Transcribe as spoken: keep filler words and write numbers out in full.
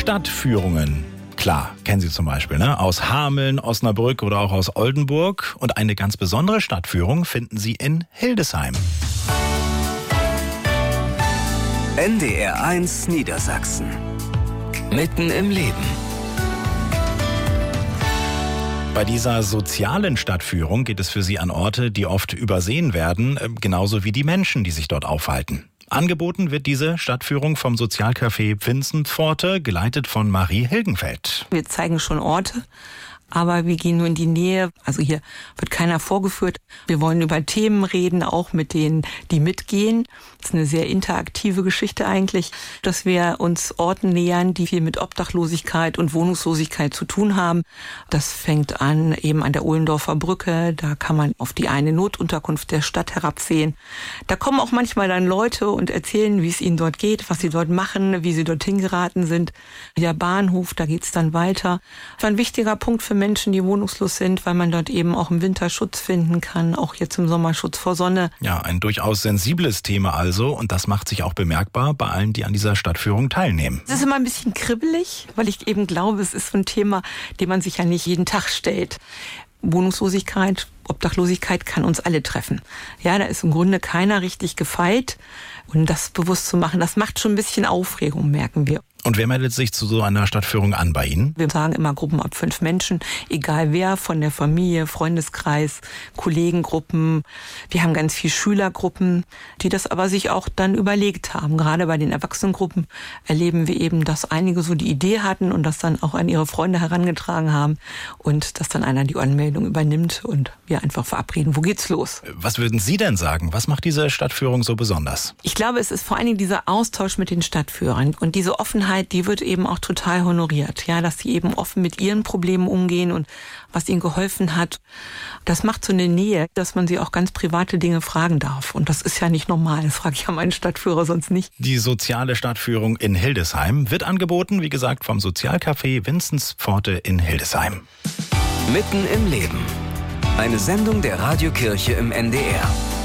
Stadtführungen. Klar, kennen Sie zum Beispiel, ne? Aus Hameln, Osnabrück oder auch aus Oldenburg. Und eine ganz besondere Stadtführung finden Sie in Hildesheim. N D R eins Niedersachsen. Mitten im Leben. Bei dieser sozialen Stadtführung geht es für Sie an Orte, die oft übersehen werden, genauso wie die Menschen, die sich dort aufhalten. Angeboten wird diese Stadtführung vom Sozialcafé Pfinzenpforte, geleitet von Marie Hilgenfeld. Wir zeigen schon Orte, aber wir gehen nur in die Nähe. Also hier wird keiner vorgeführt. Wir wollen über Themen reden, auch mit denen, die mitgehen. Das ist eine sehr interaktive Geschichte eigentlich, dass wir uns Orten nähern, die viel mit Obdachlosigkeit und Wohnungslosigkeit zu tun haben. Das fängt an eben an der Ohlendorfer Brücke. Da kann man auf die eine Notunterkunft der Stadt herabsehen. Da kommen auch manchmal dann Leute und erzählen, wie es ihnen dort geht, was sie dort machen, wie sie dorthin geraten sind. Der Bahnhof, da geht's dann weiter. Das war ein wichtiger Punkt für Menschen, die wohnungslos sind, weil man dort eben auch im Winter Schutz finden kann, auch jetzt im Sommer Schutz vor Sonne. Ja, ein durchaus sensibles Thema also, und das macht sich auch bemerkbar bei allen, die an dieser Stadtführung teilnehmen. Es ist immer ein bisschen kribbelig, weil ich eben glaube, es ist so ein Thema, dem man sich ja nicht jeden Tag stellt. Wohnungslosigkeit, Obdachlosigkeit kann uns alle treffen. Ja, da ist im Grunde keiner richtig gefeit. Und das bewusst zu machen, das macht schon ein bisschen Aufregung, merken wir. Und wer meldet sich zu so einer Stadtführung an bei Ihnen? Wir sagen immer Gruppen ab fünf Menschen, egal wer, von der Familie, Freundeskreis, Kollegengruppen. Wir haben ganz viele Schülergruppen, die das aber sich auch dann überlegt haben. Gerade bei den Erwachsenengruppen erleben wir eben, dass einige so die Idee hatten und das dann auch an ihre Freunde herangetragen haben und dass dann einer die Anmeldung übernimmt und wir einfach verabreden, wo geht's los? Was würden Sie denn sagen? Was macht diese Stadtführung so besonders? Ich glaube, es ist vor allen Dingen dieser Austausch mit den Stadtführern und diese Offenheit, die wird eben auch total honoriert, ja, dass sie eben offen mit ihren Problemen umgehen und was ihnen geholfen hat. Das macht so eine Nähe, dass man sie auch ganz private Dinge fragen darf. Und das ist ja nicht normal, das frage ich ja meinen Stadtführer sonst nicht. Die soziale Stadtführung in Hildesheim wird angeboten, wie gesagt, vom Sozialcafé Pfinzenpforte in Hildesheim. Mitten im Leben. Eine Sendung der Radiokirche im N D R.